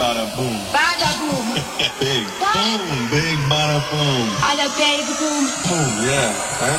bada boom. Bada boom. Big boom, big bada boom. Bada baby boom. Boom, yeah.